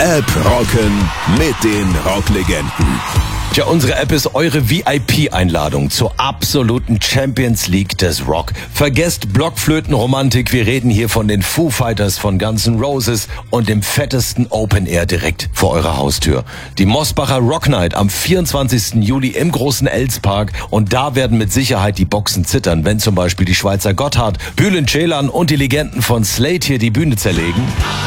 App rocken mit den Rocklegenden. Tja, unsere App ist eure VIP-Einladung zur absoluten Champions League des Rock. Vergesst Blockflötenromantik, wir reden hier von den Foo Fighters, von Guns N' Roses und dem fettesten Open Air direkt vor eurer Haustür. Die Mosbacher Rock Night am 24. Juli im großen Elspark, und da werden mit Sicherheit die Boxen zittern, wenn zum Beispiel die Schweizer Gotthard, Bülent Ceylan und die Legenden von Slade hier die Bühne zerlegen.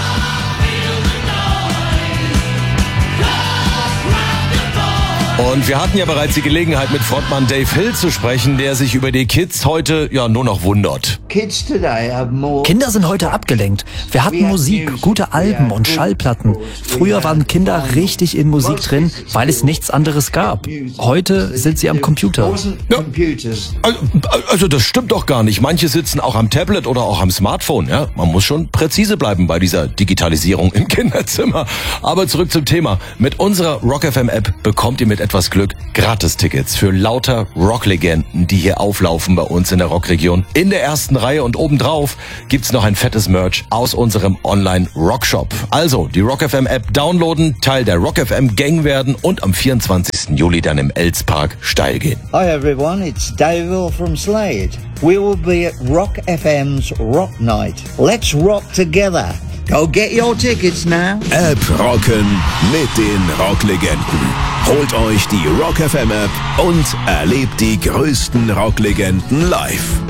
Und wir hatten ja bereits die Gelegenheit, mit Frontmann Dave Hill zu sprechen, der sich über die Kids heute ja nur noch wundert. Kinder sind heute abgelenkt. Wir hatten Musik, gute Alben und Schallplatten. Früher waren Kinder richtig in Musik drin, weil es nichts anderes gab. Heute sind sie am Computer. Ja, also das stimmt doch gar nicht. Manche sitzen auch am Tablet oder auch am Smartphone. Ja? Man muss schon präzise bleiben bei dieser Digitalisierung im Kinderzimmer. Aber zurück zum Thema. Mit unserer Rock FM App bekommt ihr mit etwas Glück Gratis-Tickets für lauter Rocklegenden, die hier auflaufen bei uns in der Rockregion. In der ersten Reihe, und obendrauf gibt's noch ein fettes Merch aus unserem Online-Rockshop. Also die Rock FM App downloaden, Teil der Rock FM Gang werden und am 24. Juli dann im Elspark steil gehen. Hi everyone, it's Dave Hill from Slade. We will be at Rock FM's Rock Night. Let's rock together. Go get your tickets now. App rocken mit den Rocklegenden. Holt euch die Rock FM App und erlebt die größten Rocklegenden live.